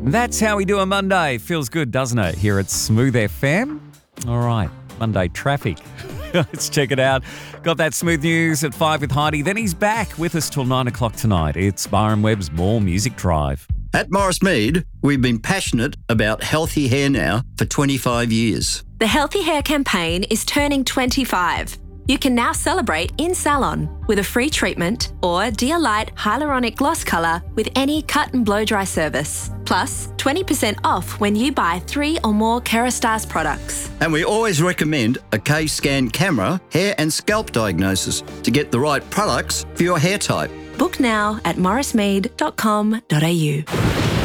That's how we do a Monday. Feels good, doesn't it? Here at Smooth FM. All right, Monday traffic. Let's check it out. Got that smooth news at 5 with Heidi. Then he's back with us till 9 o'clock tonight. It's Byron Webb's More Music Drive. At Morris Mead, we've been passionate about healthy hair now for 25 years. The Healthy Hair campaign is turning 25. You can now celebrate in salon with a free treatment or Dear Light Hyaluronic Gloss Colour with any cut and blow dry service. Plus, 20% off when you buy 3 or more Kerastase products. And we always recommend a K-Scan camera, hair and scalp diagnosis to get the right products for your hair type. Book now at morrismead.com.au.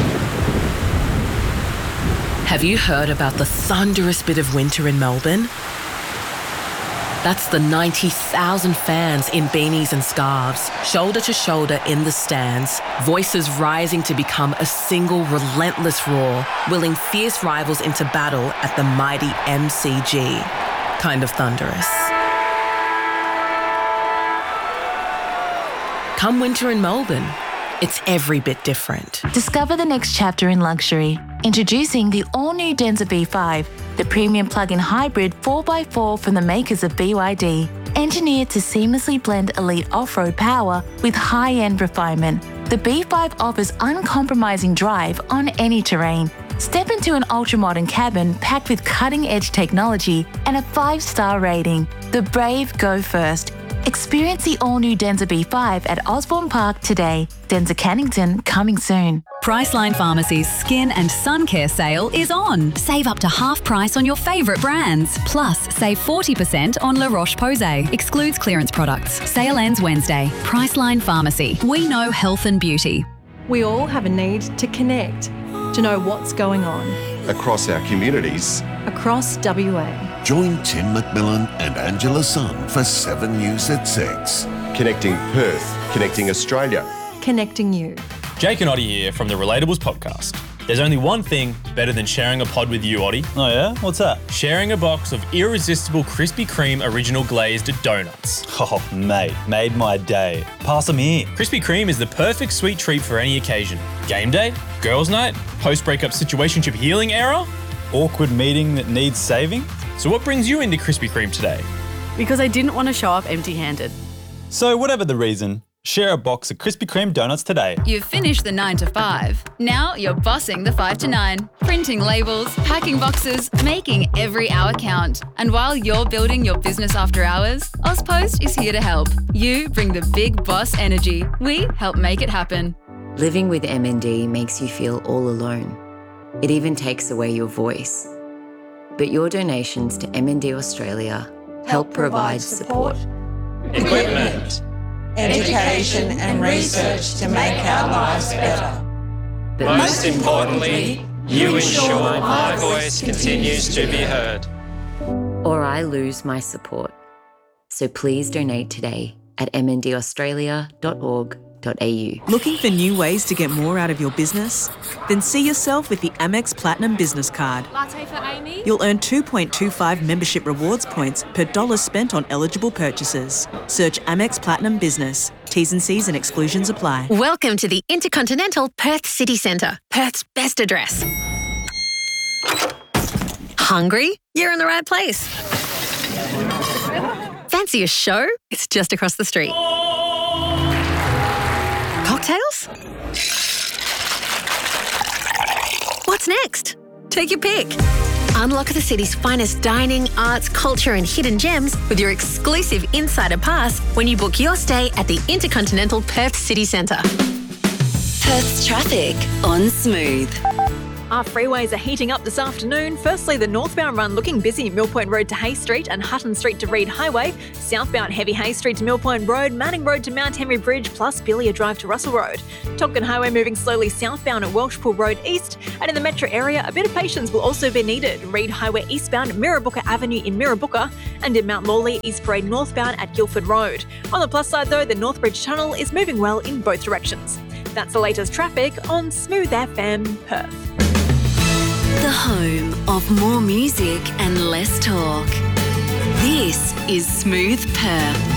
Have you heard about the thunderous bit of winter in Melbourne? That's the 90,000 fans in beanies and scarves, shoulder to shoulder in the stands, voices rising to become a single relentless roar, willing fierce rivals into battle at the mighty MCG. Kind of thunderous. Come winter in Melbourne, it's every bit different. Discover the next chapter in luxury. Introducing the all-new Denza B5, the premium plug-in hybrid 4x4 from the makers of BYD. Engineered to seamlessly blend elite off-road power with high-end refinement, the B5 offers uncompromising drive on any terrain. Step into an ultra-modern cabin packed with cutting-edge technology and a 5-star rating. The brave go first. Experience the all-new Denza B5 at Osborne Park today. Denza Cannington coming soon. Priceline Pharmacy's Skin and Sun Care sale is on. Save up to half price on your favourite brands. Plus, save 40% on La Roche-Posay. Excludes clearance products. Sale ends Wednesday. Priceline Pharmacy. We know health and beauty. We all have a need to connect, to know what's going on. Across our communities. Across WA. Join Tim McMillan and Angela Sun for 7 News at 6. Connecting Perth, connecting Australia. Connecting you. Jake and Oddie here from the Relatables podcast. There's only one thing better than sharing a pod with you, Oddie. Oh yeah? What's that? Sharing a box of irresistible Krispy Kreme original glazed donuts. Oh mate, made my day. Pass them here. Krispy Kreme is the perfect sweet treat for any occasion. Game day, girls' night, post-breakup situationship healing era, awkward meeting that needs saving. So what brings you into Krispy Kreme today? Because I didn't want to show up empty-handed. So whatever the reason, share a box of Krispy Kreme donuts today. You've finished the 9 to 5. Now you're bossing the 5 to 9. Printing labels, packing boxes, making every hour count. And while you're building your business after hours, Ozpost is here to help. You bring the big boss energy. We help make it happen. Living with MND makes you feel all alone. It even takes away your voice. But your donations to MND Australia help provide support, equipment, education and research to make our lives better. But most importantly, you ensure my voice continues to be heard. Or I lose my support. So please donate today at mndaustralia.org.au. Looking for new ways to get more out of your business? Then see yourself with the Amex Platinum Business Card. Latte for Amy? You'll earn 2.25 membership rewards points per dollar spent on eligible purchases. Search Amex Platinum Business. T's and C's and exclusions apply. Welcome to the Intercontinental Perth City Centre, Perth's best address. Hungry? You're in the right place. Fancy a show? It's just across the street. Cocktails? What's next? Take your pick. Unlock the city's finest dining, arts, culture and hidden gems with your exclusive Insider Pass when you book your stay at the Intercontinental Perth City Centre. Perth's traffic on Smooth. Our freeways are heating up this afternoon. Firstly, the northbound run looking busy, Mill Point Road to Hay Street and Hutton Street to Reed Highway. Southbound heavy Hay Street to Mill Point Road, Manning Road to Mount Henry Bridge, plus Billiard Drive to Russell Road. Top Gun Highway moving slowly southbound at Welshpool Road East. And in the metro area, a bit of patience will also be needed. Reed Highway eastbound, Mirrabooka Avenue in Mirrabooka, and in Mount Lawley, East Parade northbound at Guildford Road. On the plus side though, the Northbridge Tunnel is moving well in both directions. That's the latest traffic on Smooth FM Perth. The home of more music and less talk. This is Smooth Perth.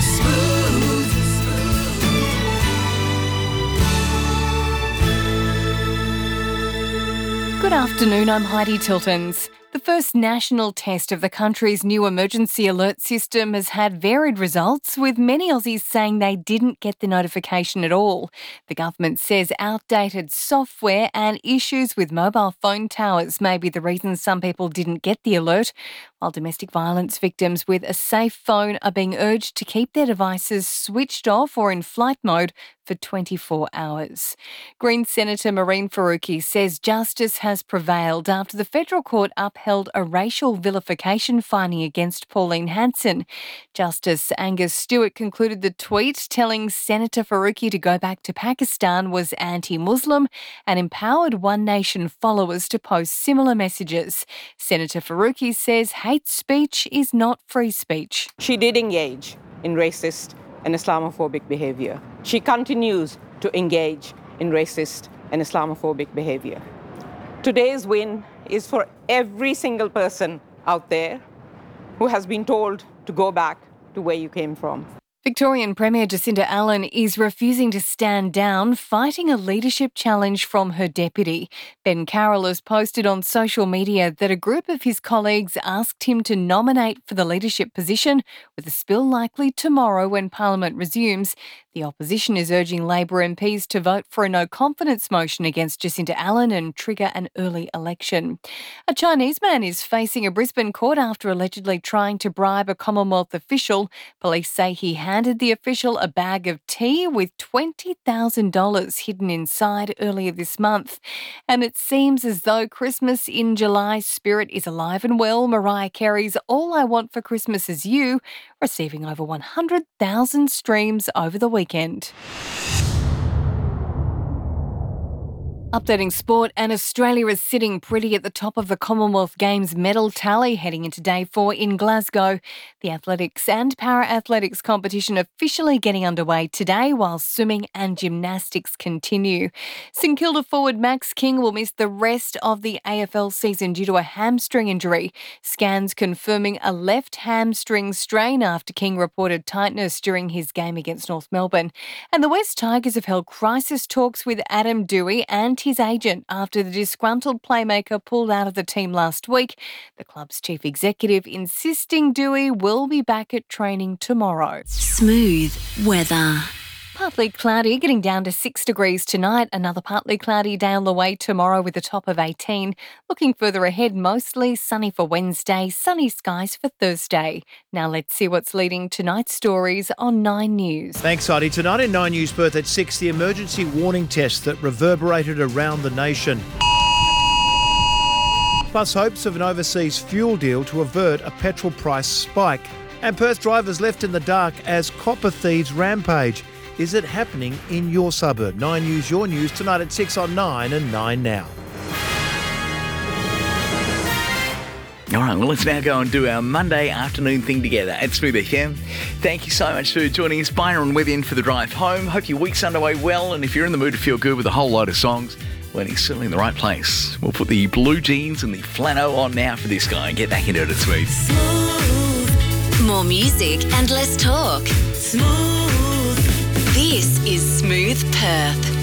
Good afternoon, I'm Heidi Tiltons. The first national test of the country's new emergency alert system has had varied results, with many Aussies saying they didn't get the notification at all. The government says outdated software and issues with mobile phone towers may be the reason some people didn't get the alert, while domestic violence victims with a safe phone are being urged to keep their devices switched off or in flight mode for 24 hours. Green Senator Mehreen Faruqi says justice has prevailed after the federal court upheld a racial vilification finding against Pauline Hanson. Justice Angus Stewart concluded the tweet telling Senator Faruqi to go back to Pakistan was anti-Muslim and empowered One Nation followers to post similar messages. Senator Faruqi says hate speech is not free speech. She did engage in racist and Islamophobic behaviour. She continues to engage in racist and Islamophobic behaviour. Today's win is for every single person out there who has been told to go back to where you came from. Victorian Premier Jacinda Allen is refusing to stand down, fighting a leadership challenge from her deputy. Ben Carroll has posted on social media that a group of his colleagues asked him to nominate for the leadership position, with a spill likely tomorrow when Parliament resumes. The opposition is urging Labor MPs to vote for a no-confidence motion against Jacinda Allen and trigger an early election. A Chinese man is facing a Brisbane court after allegedly trying to bribe a Commonwealth official. Police say he handed the official a bag of tea with $20,000 hidden inside earlier this month. And it seems as though Christmas in July spirit is alive and well. Mariah Carey's All I Want for Christmas Is You receiving over 100,000 streams over the weekend. Updating sport, and Australia is sitting pretty at the top of the Commonwealth Games medal tally heading into day 4 in Glasgow. The athletics and para-athletics competition officially getting underway today, while swimming and gymnastics continue. St Kilda forward Max King will miss the rest of the AFL season due to a hamstring injury. Scans confirming a left hamstring strain after King reported tightness during his game against North Melbourne. And the West Tigers have held crisis talks with Adam Doueihi and his agent after the disgruntled playmaker pulled out of the team last week. The club's chief executive insisting Doueihi will be back at training tomorrow. Smooth weather. Partly cloudy, getting down to 6 degrees tonight. Another partly cloudy day on the way tomorrow with a top of 18. Looking further ahead, mostly sunny for Wednesday, sunny skies for Thursday. Now let's see what's leading tonight's stories on 9 News. Thanks, Heidi. Tonight in 9 News Perth at 6, the emergency warning test that reverberated around the nation. Plus hopes of an overseas fuel deal to avert a petrol price spike. And Perth drivers left in the dark as copper thieves rampage. Is it happening in your suburb? 9 News, your news, tonight at 6 on 9 and 9 now. All right, well, let's now go and do our Monday afternoon thing together at Smooth FM. Thank you so much for joining us. Byron Webb in for the drive home. Hope your week's underway well, and if you're in the mood to feel good with a whole load of songs, well, he's certainly in the right place. We'll put the blue jeans and the flannel on now for this guy and get back into it at Smooth. Smooth. More music and less talk. Smooth. This is Smooth Perth.